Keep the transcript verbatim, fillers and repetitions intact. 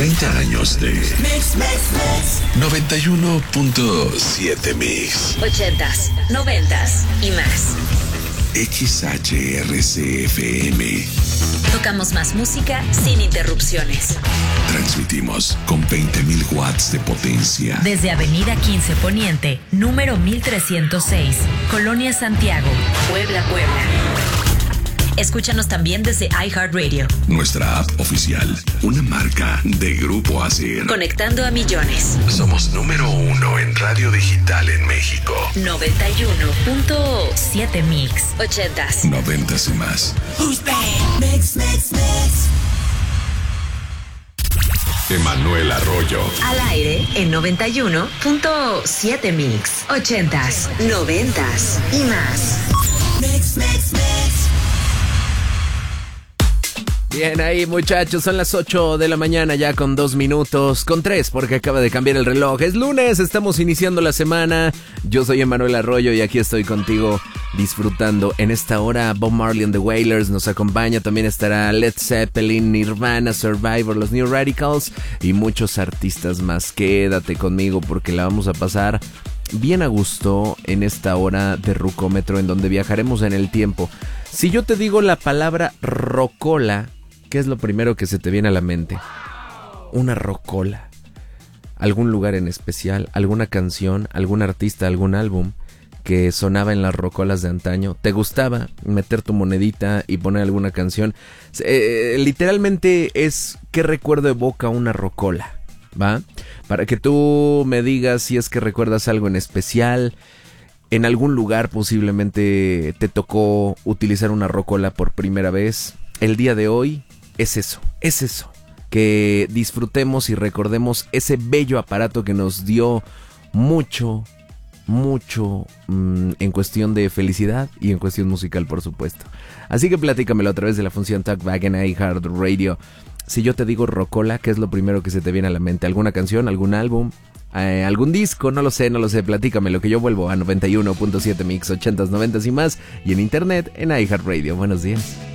treinta años de Mix, Mix, Mix. noventa y uno punto siete Mix. ochentas, noventas y más. X H R C F M. Tocamos más música sin interrupciones. Transmitimos con veinte mil watts de potencia. Desde Avenida quince Poniente, número mil trescientos seis, Colonia Santiago, Puebla, Puebla. Escúchanos también desde iHeartRadio. Nuestra app oficial, una marca de Grupo Asir. Conectando a millones. Somos número uno en radio digital en México. noventa y uno punto siete Mix. Ochentas. Noventas y más. Mix, mix, mix. Emanuel Arroyo. Al aire en noventa y uno punto siete Mix. Ochentas, noventas y más. Mix, mix, mix. Bien ahí, muchachos, son las ocho de la mañana ya con dos minutos, con tres porque acaba de cambiar el reloj. Es lunes, estamos iniciando la semana. Yo soy Emanuel Arroyo y aquí estoy contigo disfrutando en esta hora. Bob Marley and the Wailers nos acompaña, también estará Led Zeppelin, Nirvana, Survivor, los New Radicals y muchos artistas más. Quédate conmigo porque la vamos a pasar bien a gusto en esta hora de Rucómetro en donde viajaremos en el tiempo. Si yo te digo la palabra rocola, ¿qué es lo primero que se te viene a la mente? Una rocola. ¿Algún lugar en especial? ¿Alguna canción? ¿Algún artista? ¿Algún álbum que sonaba en las rocolas de antaño? ¿Te gustaba meter tu monedita y poner alguna canción? Eh, literalmente es ¿qué recuerdo evoca una rocola? ¿Va? Para que tú me digas si es que recuerdas algo en especial. En algún lugar posiblemente te tocó utilizar una rocola por primera vez. El día de hoy es eso, es eso. Que disfrutemos y recordemos ese bello aparato que nos dio mucho, mucho mmm, en cuestión de felicidad y en cuestión musical, por supuesto. Así que platícamelo a través de la función Talkback en iHeartRadio. Si yo te digo rocola, ¿qué es lo primero que se te viene a la mente? ¿Alguna canción, algún álbum, eh, algún disco? No lo sé, no lo sé, platícamelo que yo vuelvo a noventa y uno punto siete Mix, ochentas, noventas y más. Y en internet, en iHeartRadio. Buenos días.